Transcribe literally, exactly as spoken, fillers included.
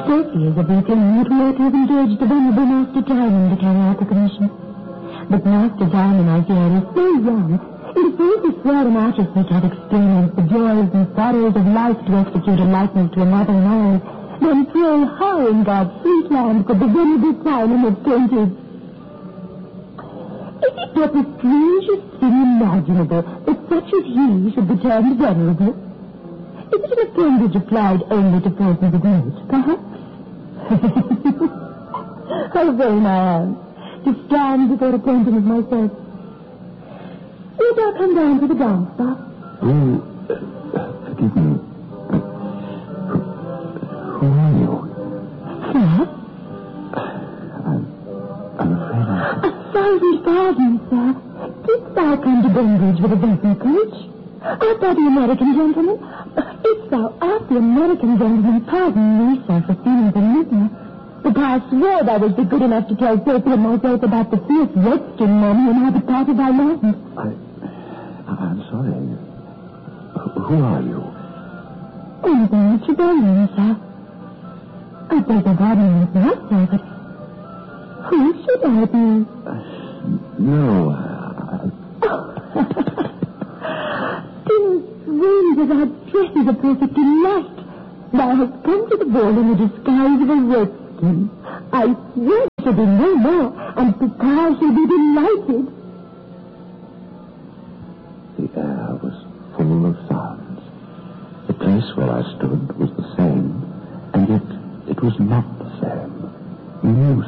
Scarcely as a beacon would work have engaged the venerable Master Diamond to carry out the commission. But Master Diamond, I fear, is so young, and if all this swell and artist which had experienced the joys and sorrows of life to execute a likeness to another man, then pray how in God's sweet land could the venerable Diamond have painted? Is it not the strangest thing imaginable that such as he should be termed venerable? Is it an appendage applied only to persons of note, perhaps? How vain I am to stand before a painting of myself. Wilt thou come down to the dance, Bob? Oh, uh, forgive me. Who, who are you? Sir? I'm, I'm afraid I... A thousand pardons, sir. Didst thou come to Bainbridge with a vessel coach? Art thou the American gentleman? If thou art the American gentleman, pardon me, sir, for feeling familiar. But I swore thou would be good enough to tell Sophie and myself about the fierce redskin men who inhabit part of thy land. I... I'm sorry. Who are you? Anything that you bring, sir. I beg your pardon myself, sir, but who should I be? Uh, no, I... Dearest wind, as our dress is a perfect delight. Thou hast come to the ball in the disguise of a redskin. I swear there shall be no more, and Papa shall be delighted. The air was full of sounds. The place where I stood was the same, and yet it was not the same. New